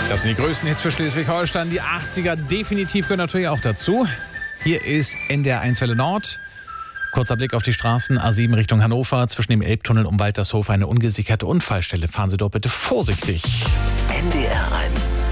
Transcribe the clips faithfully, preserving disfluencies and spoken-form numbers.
Das sind die größten Hits für Schleswig-Holstein. Die achtziger definitiv gehören natürlich auch dazu. Hier ist N D R eins Welle Nord. Kurzer Blick auf die Straßen. A sieben Richtung Hannover. Zwischen dem Elbtunnel und Waltershof eine ungesicherte Unfallstelle. Fahren Sie dort bitte vorsichtig. N D R eins.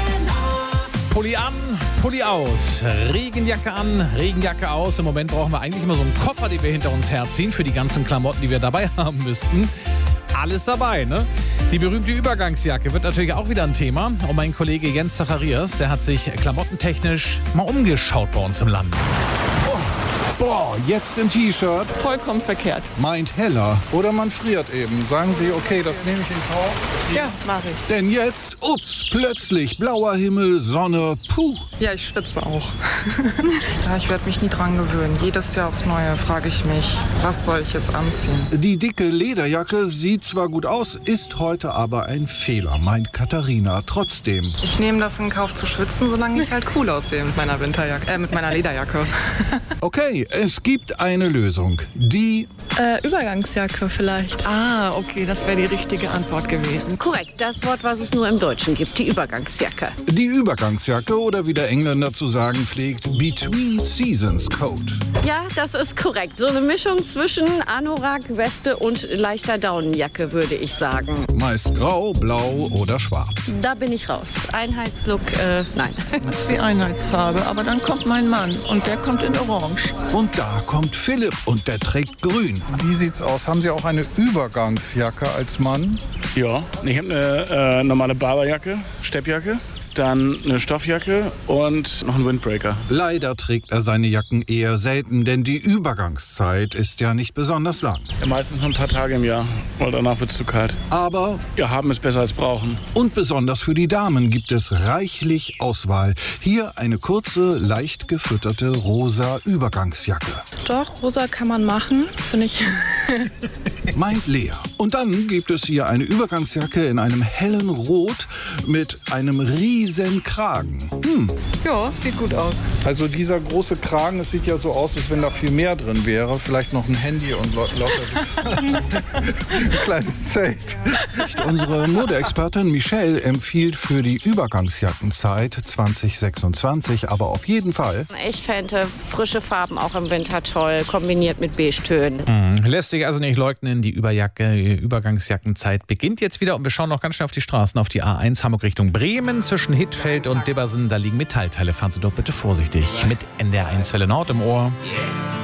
Pulli an, Pulli aus. Regenjacke an, Regenjacke aus. Im Moment brauchen wir eigentlich immer so einen Koffer, den wir hinter uns herziehen. Für die ganzen Klamotten, die wir dabei haben müssten. Alles dabei, ne? Die berühmte Übergangsjacke wird natürlich auch wieder ein Thema. Und mein Kollege Jens Zacharias, der hat sich klamottentechnisch mal umgeschaut bei uns im Land. Boah, jetzt im T-Shirt. Vollkommen verkehrt. Meint heller. Oder man friert eben. Sagen Sie, okay, das nehme ich in Kauf. Ja, mache ich. Denn jetzt, ups, plötzlich blauer Himmel, Sonne, puh. Ja, ich schwitze auch. Ja, ich werde mich nie dran gewöhnen. Jedes Jahr aufs Neue frage ich mich, was soll ich jetzt anziehen? Die dicke Lederjacke sieht zwar gut aus, ist heute aber ein Fehler, meint Katharina. Trotzdem. Ich nehme das in Kauf zu schwitzen, solange ich halt cool aussehe mit meiner Winterjacke, äh, mit meiner Lederjacke. Okay, es gibt eine Lösung. Die Äh, Übergangsjacke vielleicht. Ah, okay, das wäre die richtige Antwort gewesen. Korrekt, das Wort, was es nur im Deutschen gibt, die Übergangsjacke. Die Übergangsjacke oder wie der Engländer zu sagen pflegt, Between Seasons Coat. Ja, das ist korrekt. So eine Mischung zwischen Anorak, Weste und leichter Daunenjacke, würde ich sagen. Meist grau, blau oder schwarz. Da bin ich raus. Einheitslook, äh, nein. Das ist die Einheitsfarbe, aber dann kommt mein Mann und der kommt in Orange. Und da kommt Philipp und der trägt grün. Wie sieht's aus? Haben Sie auch eine Übergangsjacke als Mann? Ja, ich habe eine äh, normale Barberjacke, Steppjacke, dann eine Stoffjacke und noch einen Windbreaker. Leider trägt er seine Jacken eher selten, denn die Übergangszeit ist ja nicht besonders lang. Ja, meistens nur ein paar Tage im Jahr, weil danach wird's zu kalt. Aber, Ja, haben ist besser als brauchen. und besonders für die Damen gibt es reichlich Auswahl. Hier eine kurze, leicht gefütterte rosa Übergangsjacke. Doch, rosa kann man machen, finde ich. Meint Lea. Und dann gibt es hier eine Übergangsjacke in einem hellen Rot mit einem riesen Kragen. Hm. Ja, sieht gut aus. Also dieser große Kragen, es sieht ja so aus, als wenn da viel mehr drin wäre. Vielleicht noch ein Handy und lau- lauter ein kleines Zelt. Unsere Modeexpertin Michelle empfiehlt für die Übergangsjackenzeit zwanzig sechsundzwanzig aber auf jeden Fall Ich fände frische Farben auch im Winter toll, kombiniert mit Beige-Tönen. Hm, lässt sich also nicht leugnen, die Überjacke, die Übergangsjackenzeit beginnt jetzt wieder und wir schauen noch ganz schnell auf die Straßen, auf die A eins Hamburg Richtung Bremen zwischen Hittfeld und Dibbersen. Da liegen Metallteile. Fahren Sie doch bitte vorsichtig mit N D R eins Welle Nord im Ohr. Yeah.